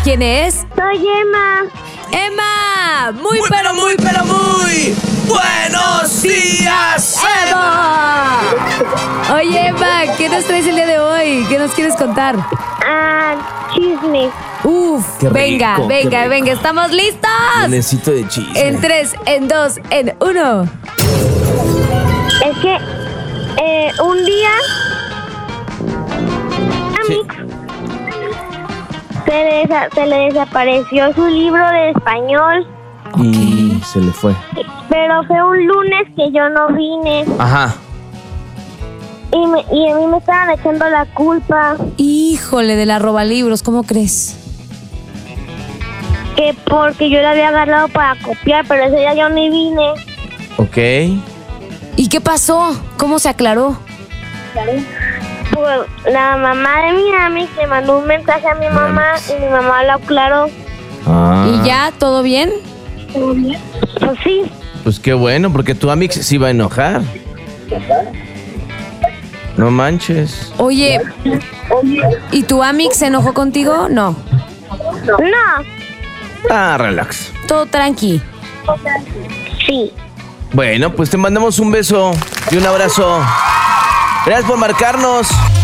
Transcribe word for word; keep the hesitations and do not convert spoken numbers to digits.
quién es? Soy Emma. ¡Emma! Muy, Muy, pero muy, pero muy buenos días, ¡Emma! Oye, Emma, ¿qué nos traes el día de hoy? ¿Qué nos quieres contar? Ah, chisme. Uf, Qué venga, rico, qué venga, rico. venga, ¿estamos listos? Necesito de chisme. En tres, en dos, en uno. Es que eh, un día a Sí. mí se, le desa- se le desapareció su libro de español, Y se le fue. pero fue un lunes que yo no vine Ajá. y, me- y a mí me estaban echando la culpa Híjole, de la roba libros, ¿cómo crees? que porque yo le había agarrado para copiar, pero ese día yo ni vine. Ok. ¿Y qué pasó? ¿Cómo se aclaró? Pues la mamá de mi amiga le mandó un mensaje a mi mamá y mi mamá lo aclaró. Ah. ¿Y ya? ¿Todo bien? Pues sí, Pues qué bueno, porque tu Amix se iba a enojar. No manches. Oye, ¿y tu Amix se enojó contigo? No. no, Ah, relax. Todo tranqui. sí. Bueno, pues te mandamos un beso y un abrazo. Gracias por marcarnos.